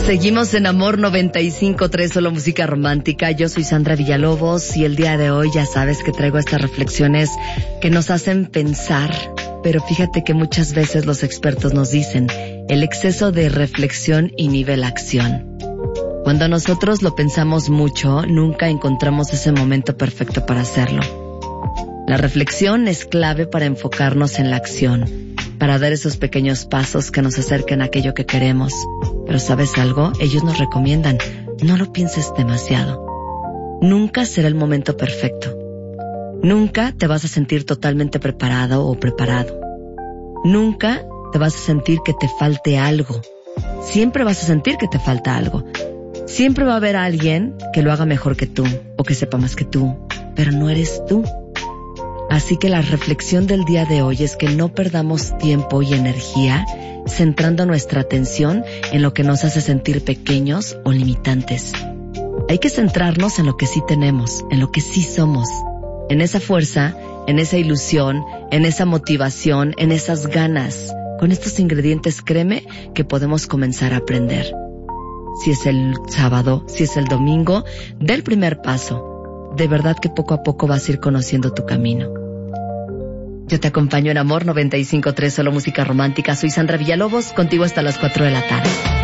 Seguimos en Amor 95.3, solo música romántica. Yo soy Sandra Villalobos y el día de hoy ya sabes que traigo estas reflexiones que nos hacen pensar, pero fíjate que muchas veces los expertos nos dicen, el exceso de reflexión inhibe la acción. Cuando nosotros lo pensamos mucho, nunca encontramos ese momento perfecto para hacerlo. La reflexión es clave para enfocarnos en la acción, para dar esos pequeños pasos que nos acerquen a aquello que queremos. Pero ¿sabes algo? Ellos nos recomiendan, no lo pienses demasiado. Nunca será el momento perfecto. Nunca te vas a sentir totalmente preparado o preparado. Nunca te vas a sentir que te falte algo. Siempre vas a sentir que te falta algo. Siempre va a haber alguien que lo haga mejor que tú o que sepa más que tú, pero no eres tú. Así que la reflexión del día de hoy es que no perdamos tiempo y energía centrando nuestra atención en lo que nos hace sentir pequeños o limitantes. Hay que centrarnos en lo que sí tenemos, en lo que sí somos, en esa fuerza, en esa ilusión, en esa motivación, en esas ganas. Con estos ingredientes, créeme que podemos comenzar a aprender. Si es el sábado, si es el domingo, da el primer paso. De verdad que poco a poco vas a ir conociendo tu camino. Yo te acompaño en Amor 95.3, solo música romántica. Soy Sandra Villalobos, contigo hasta las 4 de la tarde.